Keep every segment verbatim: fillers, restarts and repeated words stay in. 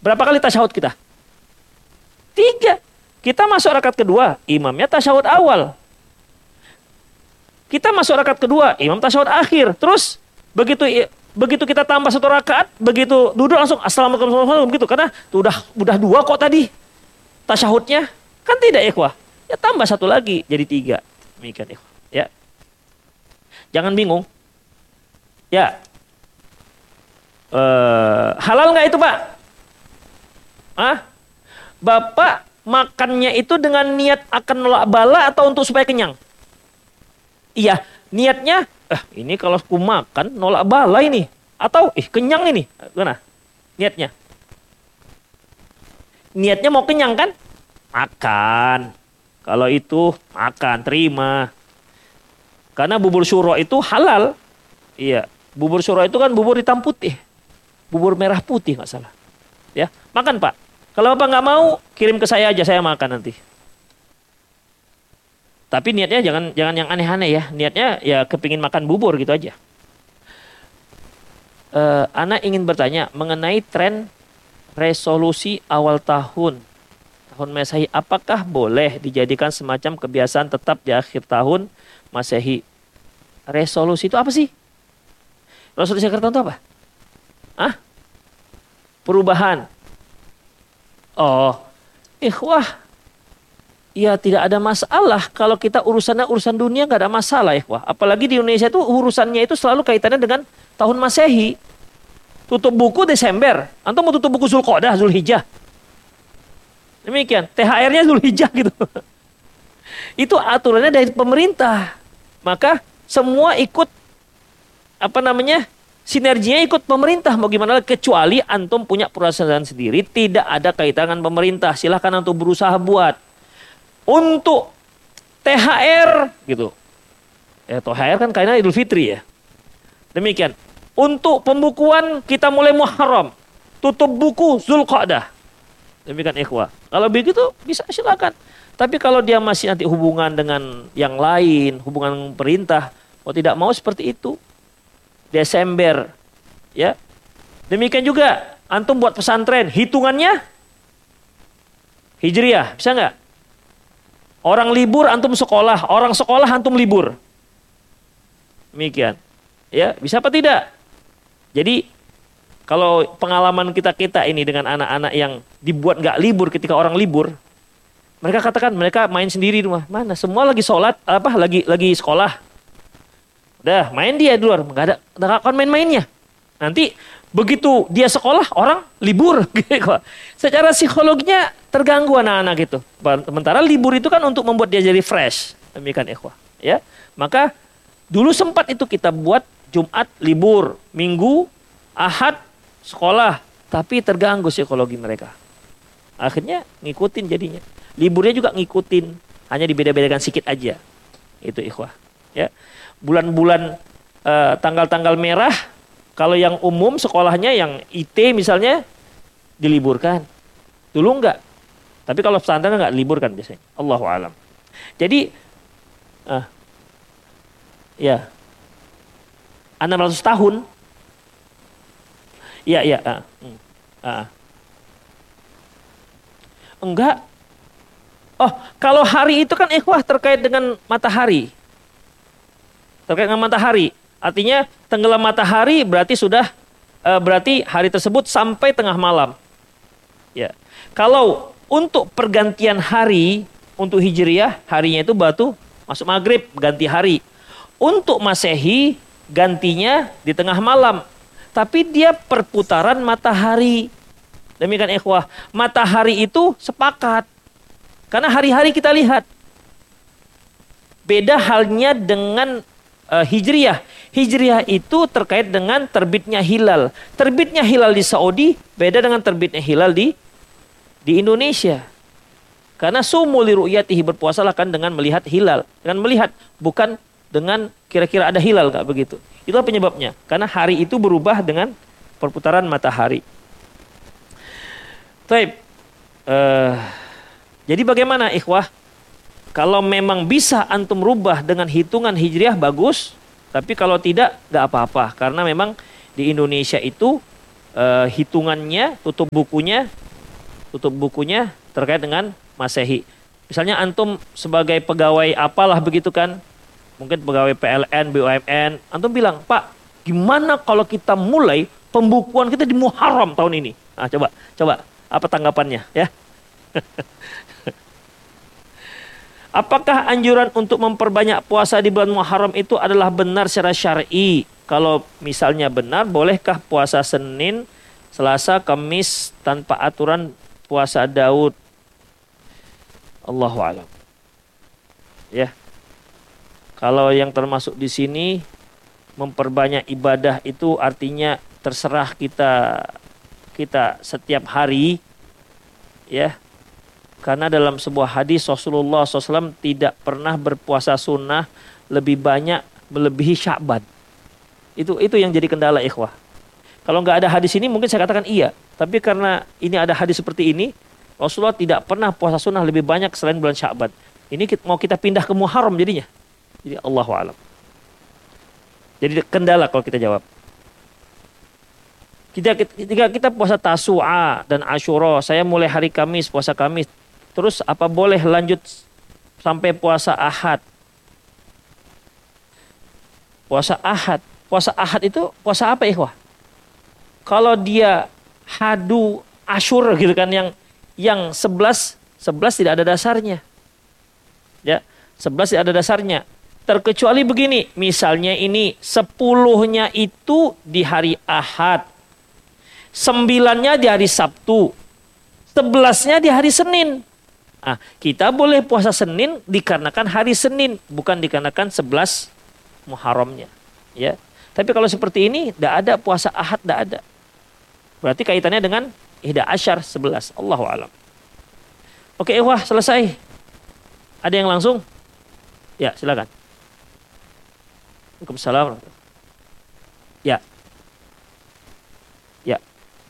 Berapa kali tasyahud kita? Tiga. Kita masuk rakaat kedua, imamnya tasyahud awal. Kita masuk rakaat kedua, imam tasyahud akhir. Terus begitu begitu kita tambah satu rakaat, begitu duduk langsung assalamualaikum warahmatullahi wabarakatuh begitu. Karena udah udah dua kok tadi tasyahudnya. Kan tidak ikhwah. Ya tambah satu lagi jadi tiga. Demikian ikhwah. Ya. Jangan bingung. Ya. Uh, halal nggak itu Pak? Ah? Bapak makannya itu dengan niat akan nolak bala atau untuk supaya kenyang? Iya, niatnya, eh ini kalau aku makan nolak bala ini. Atau, ih kenyang ini. Gimana? Niatnya. Niatnya mau kenyang kan? Makan. Kalau itu, makan, terima. Karena bubur syuro itu halal. Iya, bubur syuro itu kan bubur hitam putih. Bubur merah putih nggak salah. Ya, makan Pak. Kalau Bapak nggak mau, kirim ke saya aja, saya makan nanti. Tapi niatnya jangan jangan yang aneh-aneh ya. Niatnya ya kepingin makan bubur gitu aja. Uh, Ana ingin bertanya mengenai tren resolusi awal tahun. Tahun Masehi, apakah boleh dijadikan semacam kebiasaan tetap di akhir tahun Masehi? Resolusi itu apa sih? Resolusi akhir tahun itu apa? Hah? Perubahan. Oh, ikhwah. Ya tidak ada masalah kalau kita urusannya urusan dunia nggak ada masalah ikhwah. Apalagi di Indonesia itu urusannya itu selalu kaitannya dengan tahun Masehi. Tutup buku Desember. Antum mau tutup buku Zulqa'dah, Zulhijjah. Demikian. T H R-nya Zulhijjah gitu. Itu aturannya dari pemerintah. Maka semua ikut apa namanya? Sinerginya ikut pemerintah. Mau gimana kecuali antum punya perusahaan sendiri tidak ada kaitan dengan pemerintah. Silahkan antum berusaha buat. Untuk T H R gitu. Ya, T H R kan kaitannya Idul Fitri ya. Demikian. Untuk pembukuan kita mulai Muharram. Tutup buku Zulqa'dah. Demikian ikhwah. Kalau begitu bisa silakan. Tapi kalau dia masih nanti hubungan dengan yang lain, hubungan perintah, mau tidak mau seperti itu. Desember. Ya. Demikian juga antum buat pesantren, hitungannya Hijriah, bisa nggak? Orang libur antum sekolah, orang sekolah antum libur. Demikian. Ya, bisa apa tidak? Jadi kalau pengalaman kita-kita ini dengan anak-anak yang dibuat nggak libur ketika orang libur, mereka katakan mereka main sendiri di rumah. Mana? Semua lagi sholat, apa? Lagi lagi sekolah. Udah, main dia di luar, nggak ada, nggak akan main-mainnya. Nanti begitu dia sekolah, orang libur. Secara psikologinya terganggu anak-anak gitu. Sementara libur itu kan untuk membuat dia jadi fresh. Demikian ikhwah. Ya, maka dulu sempat itu kita buat Jumat libur, Minggu, Ahad sekolah, tapi terganggu psikologi mereka. Akhirnya ngikutin jadinya. Liburnya juga ngikutin, hanya dibeda-bedakan sedikit aja. Itu ikhwah. Ya, bulan-bulan uh, tanggal-tanggal merah, kalau yang umum sekolahnya yang I T misalnya diliburkan. Dulu enggak. Tapi kalau pesantren enggak liburkan biasanya. Allahu a'lam. Jadi uh, ya enam ratus tahun. Iya, iya. Uh, uh. Enggak. Oh, kalau hari itu kan ikhwah terkait dengan matahari. Terkait dengan matahari. Artinya tenggelam matahari berarti sudah uh, berarti hari tersebut sampai tengah malam. Ya. Kalau untuk pergantian hari untuk Hijriah, harinya itu batu masuk maghrib, ganti hari. Untuk Masehi gantinya di tengah malam. Tapi dia perputaran matahari. Demikian ikhwah. Matahari itu sepakat. Karena hari-hari kita lihat. Beda halnya dengan uh, Hijriah. Hijriah itu terkait dengan terbitnya hilal. Terbitnya hilal di Saudi beda dengan terbitnya hilal di di Indonesia. Karena sumu li ru'yatihi, berpuasalah kan dengan melihat hilal. Dengan melihat, bukan dengan kira-kira ada hilal, enggak begitu. Itulah penyebabnya. Karena hari itu berubah dengan perputaran matahari. Baik. Uh, jadi bagaimana ikhwah? Kalau memang bisa antum rubah dengan hitungan Hijriah bagus. Tapi kalau tidak, enggak apa-apa. Karena memang di Indonesia itu uh, hitungannya, tutup bukunya, tutup bukunya terkait dengan Masehi. Misalnya antum sebagai pegawai apalah begitu kan, mungkin pegawai P L N, B U M N, antum bilang, Pak, gimana kalau kita mulai pembukuan kita di Muharram tahun ini? Nah, coba, coba, apa tanggapannya ya? Apakah anjuran untuk memperbanyak puasa di bulan Muharram itu adalah benar secara syar'i? Kalau misalnya benar, bolehkah puasa Senin, Selasa, Kamis tanpa aturan puasa Daud? Allahu a'lam. Ya. Kalau yang termasuk di sini memperbanyak ibadah itu artinya terserah kita kita setiap hari, ya. Karena dalam sebuah hadis Rasulullah shallallahu alaihi wasallam tidak pernah berpuasa sunnah lebih banyak melebihi Sya'ban. Itu itu yang jadi kendala ikhwah. Kalau nggak ada hadis ini mungkin saya katakan iya. Tapi karena ini ada hadis seperti ini, Rasulullah tidak pernah puasa sunnah lebih banyak selain bulan Sya'ban. Ini mau kita pindah ke Muharram jadinya. Jadi Allahu a'lam. Jadi kendala kalau kita jawab. Kita, ketika kita puasa Tasu'a dan Asyura, saya mulai hari Kamis, puasa Kamis. Terus apa boleh lanjut sampai puasa Ahad? Puasa Ahad. Puasa Ahad itu puasa apa ikhwah? Kalau dia hadu Asyur gitu kan, yang yang sebelas sebelas tidak ada dasarnya. Ya, sebelas tidak ada dasarnya. Terkecuali begini, misalnya ini sepuluhnya itu di hari Ahad, sembilannya di hari Sabtu, sebelasnya di hari Senin. Ah, kita boleh puasa Senin dikarenakan hari Senin, bukan dikarenakan sebelas Muharramnya. Ya, tapi kalau seperti ini, tidak ada puasa Ahad, tidak ada. Berarti kaitannya dengan ihda asyar sebelas. Allahu a'lam. Oke, wah selesai. Ada yang langsung? Ya, silakan. Waalaikumsalam. Ya. Ya.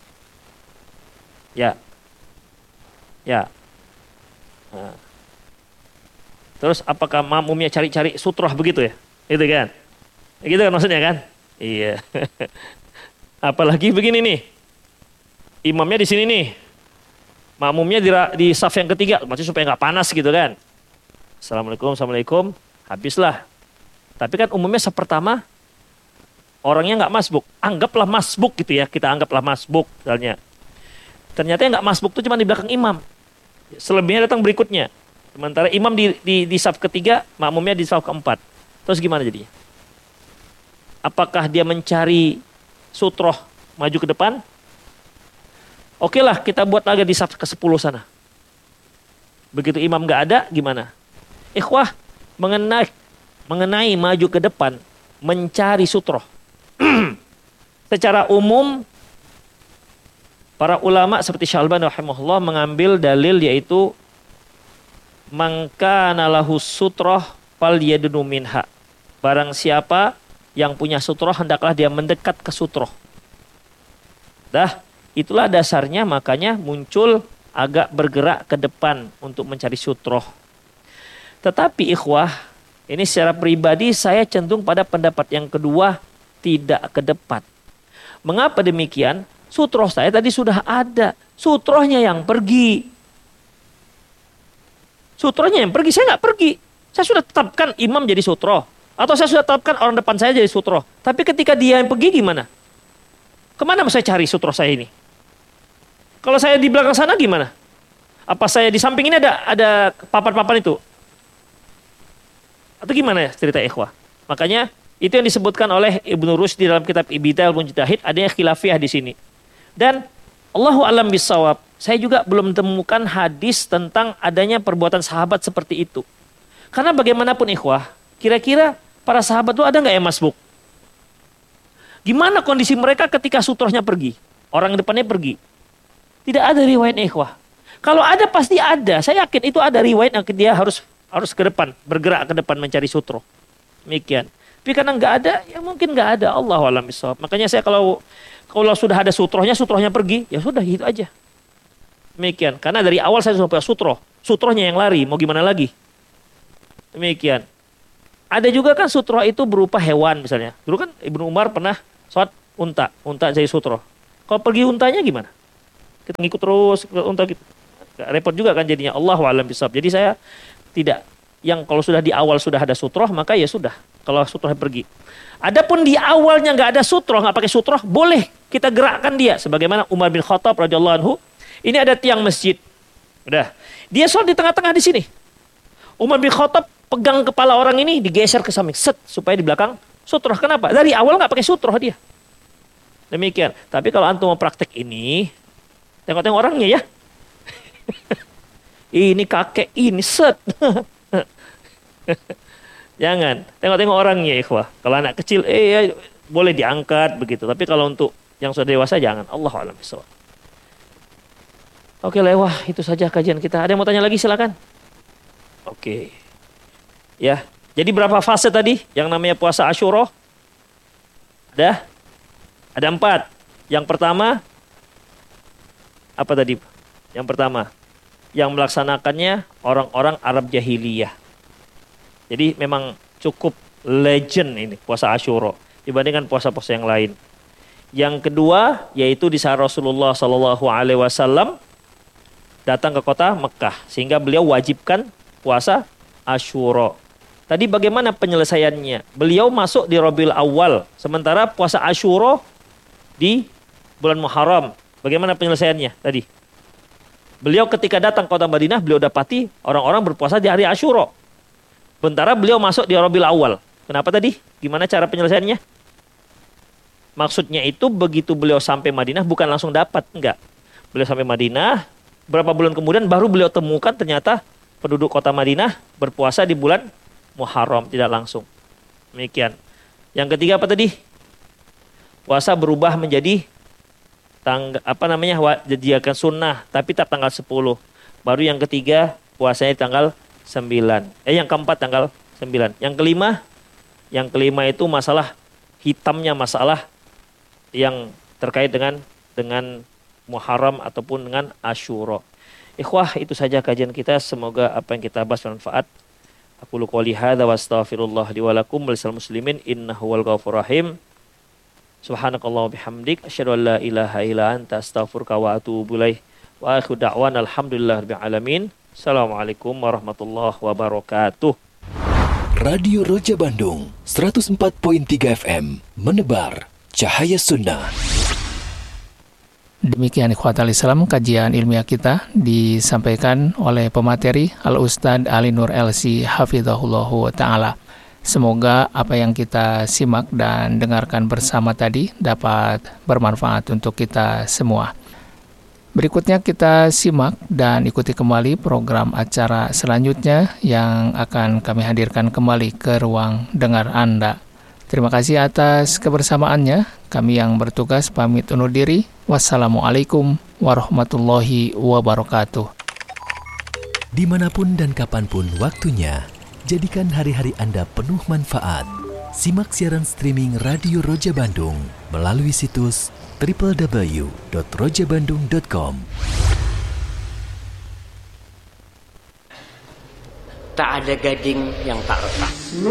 Ya. Ya. Nah. Terus apakah makmumnya cari-cari sutroh begitu ya? Gitu kan? Gitu kan maksudnya kan? Iya. Apalagi begini nih. Imamnya di sini nih. Makmumnya di, di saf yang ketiga, maksudnya supaya nggak panas gitu kan? Assalamualaikum, assalamualaikum. Habislah. Tapi kan umumnya saf pertama orangnya nggak masbuk. Anggaplah masbuk gitu ya. Kita anggaplah masbuk misalnya. Ternyata yang nggak masbuk itu cuma di belakang imam. Selebihnya datang berikutnya. Sementara imam di, di, di saf ketiga, makmumnya di saf keempat. Terus gimana jadinya? Apakah dia mencari sutroh maju ke depan? Oke lah, kita buat lagi di saf ke sepuluh sana. Begitu imam nggak ada, gimana? Ikhwah, mengenai mengenai maju ke depan, mencari sutroh. Secara umum, para ulama seperti Syalban rahimahullah mengambil dalil yaitu mangkana lahu sutroh fal yadnu minha. Barang siapa yang punya sutroh hendaklah dia mendekat ke sutroh. Dah, itulah dasarnya makanya muncul agak bergerak ke depan untuk mencari sutroh. Tetapi ikhwah, ini secara pribadi saya cenderung pada pendapat yang kedua, tidak ke depan. Mengapa demikian? Sutroh saya tadi sudah ada. Sutrohnya yang pergi. Sutrohnya yang pergi, saya nggak pergi. Saya sudah tetapkan imam jadi sutroh. Atau saya sudah tetapkan orang depan saya jadi sutroh. Tapi ketika dia yang pergi gimana? Kemana saya cari sutroh saya ini? Kalau saya di belakang sana gimana? Apa saya di samping ini ada ada papan-papan itu? Atau gimana ya cerita ikhwah? Makanya itu yang disebutkan oleh Ibnu Rushd di dalam kitab Ibtida'ul Mujtahid, adanya khilafiyah di sini. Dan Allahu a'lam bissawab, saya juga belum temukan hadis tentang adanya perbuatan sahabat seperti itu. Karena bagaimanapun ikhwah, kira-kira para sahabat itu ada nggak yang masbuk? Gimana kondisi mereka ketika sutrohnya pergi? Orang depannya pergi. Tidak ada riwayat ikhwah. Kalau ada pasti ada. Saya yakin itu ada riwayat yang dia harus harus ke depan, bergerak ke depan mencari sutroh. Demikian. Tapi karena nggak ada, ya mungkin nggak ada. Allahu a'lam bishawab. Makanya saya kalau kalau sudah ada sutrohnya, sutrohnya pergi, ya sudah gitu aja. Demikian. Karena dari awal saya sudah punya sutroh. Sutrohnya yang lari, mau gimana lagi? Demikian. Ada juga kan sutroh itu berupa hewan misalnya. Dulu kan Ibnu Umar pernah sholat unta, unta jadi sutroh. Kalau pergi untanya gimana? Kita ngikut terus ke unta gitu. Repot juga kan jadinya. Allahu a'lam bishawab. Jadi saya tidak, yang kalau sudah di awal sudah ada sutroh, maka ya sudah. Kalau sutroh pergi. Adapun di awalnya nggak ada sutroh, nggak pakai sutroh, boleh kita gerakkan dia. Sebagaimana Umar bin Khattab radhiyallahu anhu. Ini ada tiang masjid. Udah. Dia sholat di tengah-tengah di sini. Umar bin Khattab pegang kepala orang ini, digeser ke samping, set, supaya di belakang sutroh. Kenapa? Dari awal nggak pakai sutroh dia. Demikian. Tapi kalau antum mau praktek ini, tengok-tengok orangnya ya. Ini kakek, ini set. Jangan. Tengok-tengok orangnya, ikhwah. Kalau anak kecil, eh ya, boleh diangkat begitu. Tapi kalau untuk yang sudah dewasa, jangan. Allahu a'lam bishawab. Oke, lewah. Itu saja kajian kita. Ada yang mau tanya lagi? Silakan. Oke. Ya. Jadi berapa fase tadi? Yang namanya puasa Asyura? Ada? Ada empat. Yang pertama, apa tadi? Yang pertama, yang melaksanakannya orang-orang Arab jahiliyah. Jadi memang cukup legend ini puasa Asyura dibandingkan puasa-puasa yang lain. Yang kedua, yaitu di saat Rasulullah Shallallahu Alaihi Wasallam datang ke kota Mekah, sehingga beliau wajibkan puasa Asyura. Tadi bagaimana penyelesaiannya? Beliau masuk di Rabiul Awal, sementara puasa Asyura di bulan Muharram. Bagaimana penyelesaiannya tadi? Beliau ketika datang ke kota Madinah, beliau dapati orang-orang berpuasa di hari Asyura. Sementara beliau masuk di Rabiul Awal. Kenapa tadi? Gimana cara penyelesaiannya? Maksudnya itu begitu beliau sampai Madinah bukan langsung dapat, enggak. Beliau sampai Madinah, berapa bulan kemudian baru beliau temukan ternyata penduduk kota Madinah berpuasa di bulan Muharram, tidak langsung. Demikian. Yang ketiga apa tadi? Puasa berubah menjadi tangga, apa namanya? Jadikan sunnah, tapi tak tanggal sepuluh. Baru yang ketiga puasanya di tanggal sembilan. Eh yang keempat tanggal sembilan. Yang kelima, yang kelima itu masalah hitamnya, masalah yang terkait dengan dengan Muharram ataupun dengan Asyura. Ikhwah, itu saja kajian kita. Semoga apa yang kita bahas bermanfaat. Aku qouli hadza wa astaghfirullah li wa lakum wa lisal muslimin innahu wal ghafurur rahim. Subhanakallah wa bihamdik asyhadu an la ilaha illa anta astaghfiruka wa atubu ilaik. Wa akhiru da'wana alhamdulillahirabbil alamin. Assalamualaikum warahmatullahi wabarakatuh. Radio Roja Bandung seratus empat koma tiga F M menebar cahaya sunnah. Demikian ikhwatal Islam, kajian ilmiah kita disampaikan oleh pemateri Al-Ustadz Ali Nur L C Hafizahullahu Ta'ala. Semoga apa yang kita simak dan dengarkan bersama tadi dapat bermanfaat untuk kita semua. Berikutnya kita simak dan ikuti kembali program acara selanjutnya yang akan kami hadirkan kembali ke ruang dengar Anda. Terima kasih atas kebersamaannya. Kami yang bertugas pamit undur diri. Wassalamualaikum warahmatullahi wabarakatuh. Dimanapun dan kapanpun waktunya, jadikan hari-hari Anda penuh manfaat. Simak siaran streaming Radio Roja Bandung melalui situs w w w dot roja bandung dot com. Tak ada gading yang tak retak.